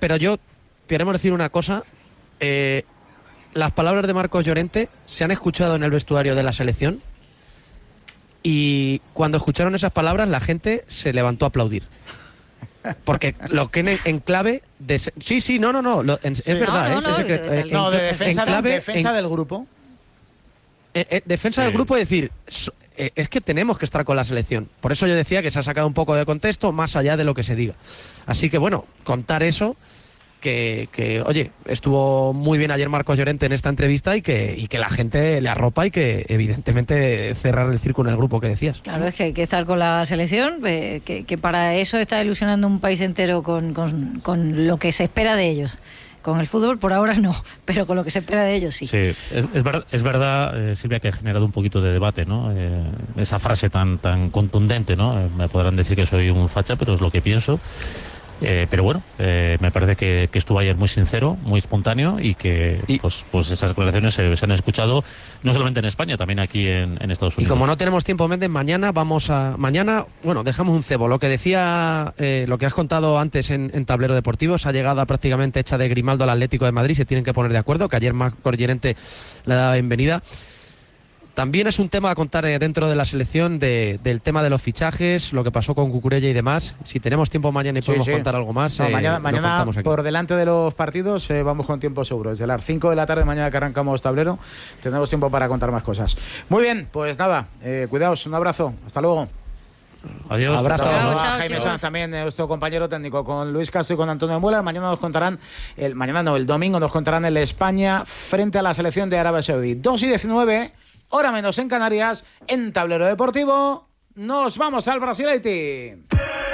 pero yo queremos decir una cosa. Las palabras de Marcos Llorente se han escuchado en el vestuario de la selección y cuando escucharon esas palabras la gente se levantó a aplaudir. Porque lo que en clave de... Sí, no, es verdad. Defensa del grupo. Defensa del grupo, es decir, es que tenemos que estar con la selección. Por eso yo decía que se ha sacado un poco de contexto, más allá de lo que se diga. Así que bueno, contar eso, que oye, estuvo muy bien ayer Marcos Llorente en esta entrevista y que la gente le arropa y que evidentemente cerrar el círculo en el grupo que decías. Claro, es que hay que estar con la selección, que para eso está ilusionando un país entero con lo que se espera de ellos. Con el fútbol por ahora no, pero con lo que se espera de ellos sí. Sí, es verdad, Silvia, que ha generado un poquito de debate, ¿no? Esa frase tan contundente, ¿no? Me podrán decir que soy un facha, pero es lo que pienso. Pero bueno, me parece que estuvo ayer muy sincero, muy espontáneo y que pues esas declaraciones se han escuchado no solamente en España, también aquí en Estados Unidos. Y como no tenemos tiempo, Méndez, mañana, dejamos un cebo. Lo que decía, lo que has contado antes en Tablero Deportivo, esa llegada prácticamente hecha de Grimaldo al Atlético de Madrid, se tienen que poner de acuerdo, que ayer Marcos Llorente le daba bienvenida. También es un tema a contar dentro de la selección del tema de los fichajes, lo que pasó con Cucurella y demás. Si tenemos tiempo mañana y podemos contar algo más, mañana por delante de los partidos vamos con tiempo seguro. Desde las 5 de la tarde mañana que arrancamos Tablero tendremos tiempo para contar más cosas. Muy bien, pues nada, cuidaos, un abrazo, hasta luego. Adiós. Abrazo. Chao, Jaime Sanz, también nuestro compañero técnico, con Luis Castro y con Antonio Mueller. Mañana nos contarán, el domingo nos contarán el España frente a la selección de Arabia Saudí. 2:19, hora menos en Canarias, en Tablero Deportivo. Nos vamos al Brasil-Haití.